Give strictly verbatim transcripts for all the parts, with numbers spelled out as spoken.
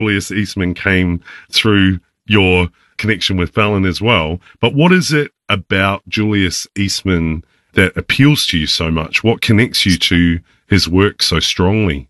Julius Eastman came through your connection with Fallon as well. But what is it about Julius Eastman that appeals to you so much? What connects you to his work so strongly?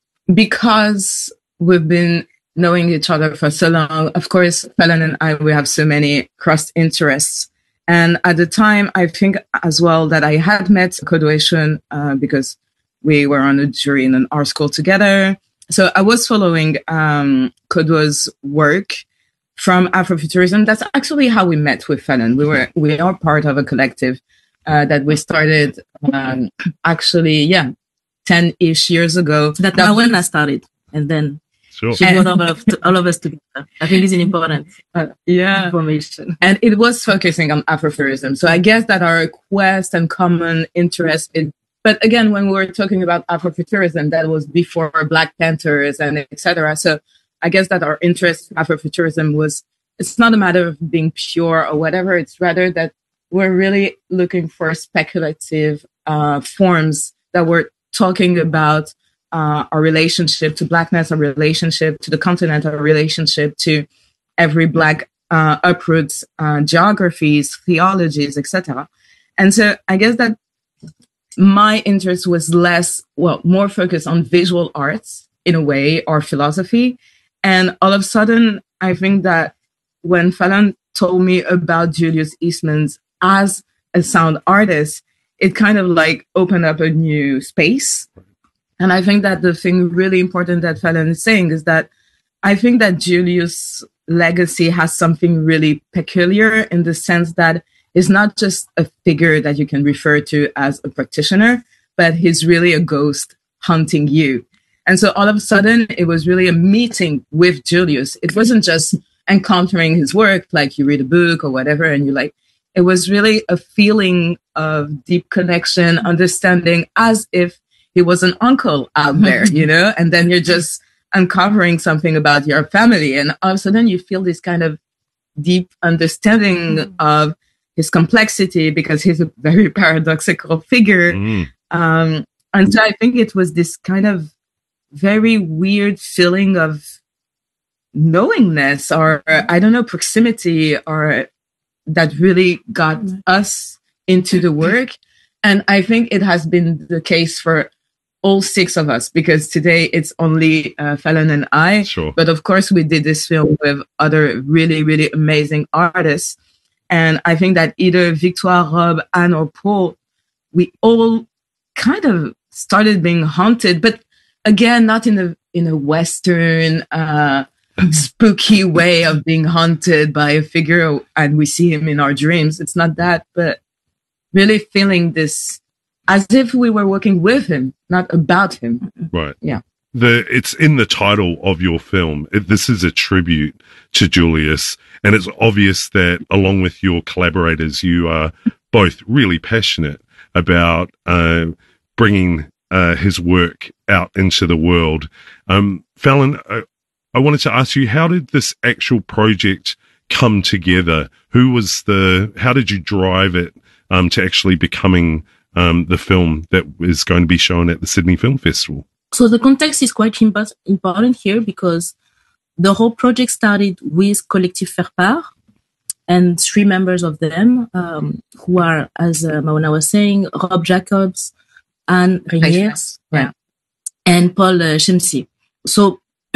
Because we've been knowing each other for so long. Of course, Fallon and I, we have so many cross interests. And at the time, I think as well that I had met Kodwo Eshun uh, because we were on a jury in an art school together. So I was following um, Kodwo's work from Afrofuturism. That's actually how we met with Fallon. We were we are part of a collective uh, that we started um, actually, yeah, ten-ish years ago. That, that when I started, and then sure. she got all of, all of us together. I think it's an important uh, yeah. information. And it was focusing on Afrofuturism. So I guess that our quest and common interest in, but again, when we were talking about Afrofuturism, that was before Black Panthers and et cetera. So I guess that our interest in Afrofuturism was, it's not a matter of being pure or whatever. It's rather that we're really looking for speculative uh, forms that were talking about uh, our relationship to Blackness, our relationship to the continent, our relationship to every Black uh, uproots, uh, geographies, theologies, et cetera. And so I guess that my interest was less, well, more focused on visual arts in a way, or philosophy. And all of a sudden, I think that when Fallon told me about Julius Eastman's as a sound artist, it kind of like opened up a new space. And I think that the thing really important that Fallon is saying is that I think that Julius' legacy has something really peculiar in the sense that it's not just a figure that you can refer to as a practitioner, but he's really a ghost haunting you. And so all of a sudden, it was really a meeting with Julius. It wasn't just encountering his work, like you read a book or whatever, and you like, it was really a feeling of deep connection, understanding, as if he was an uncle out there, you know, and then you're just uncovering something about your family. And all of a sudden you feel this kind of deep understanding mm. of his complexity, because he's a very paradoxical figure. Mm. Um, and so I think it was this kind of very weird feeling of knowingness, or I don't know, proximity, or that really got mm. us into the work. And I think it has been the case for all six of us, because today it's only uh, Fallon and I. Sure. But of course, we did this film with other really, really amazing artists. And I think that either Victoire, Rob, Anne, or Paul, we all kind of started being haunted. But again, not in a in a Western, uh, spooky way of being haunted by a figure, and we see him in our dreams. It's not that, but really feeling this as if we were working with him, not about him. Right. Yeah. The it's in the title of your film. It, this is a tribute to Julius, and it's obvious that along with your collaborators, you are both really passionate about uh, bringing uh, his work out into the world. Um, Fallon, I, I wanted to ask you, how did this actual project come together? Who was the? How did you drive it um, to actually becoming um, the film that is going to be shown at the Sydney Film Festival? So the context is quite imp- important here, because the whole project started with Collectif Faire Part and three members of them, um, who are, as uh, Maona was saying, Rob Jacobs, Anne Reniers, yeah. and Paul uh, Shemsi. So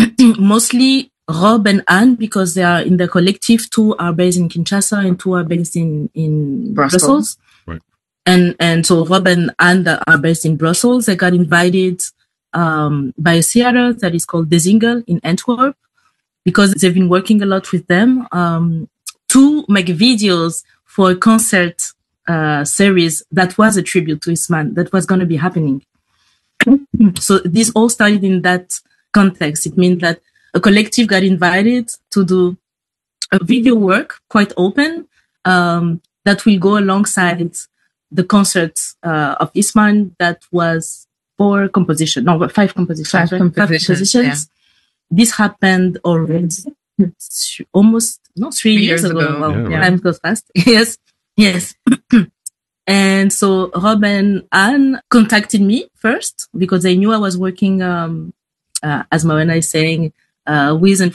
mostly Rob and Anne, because they are in the collective. Two are based in Kinshasa and two are based in, in Brussels. Brussels. Right. And, and so Rob and Anne that are based in Brussels, they got invited Um, by a theater that is called De Zingel in Antwerp, because they've been working a lot with them um, to make videos for a concert uh, series that was a tribute to Eastman that was going to be happening. So this all started in that context. It means that a collective got invited to do a video work, quite open, um, that will go alongside the concert uh, of Eastman that was four compositions, no, five compositions. Five right? compositions. Five compositions. Yeah. This happened already almost, no, three, three years, years ago. ago. Well, yeah, time right. goes fast. Yes, yes. And so Rob and Anne contacted me first because they knew I was working, um, uh, as Maona is saying, uh, with and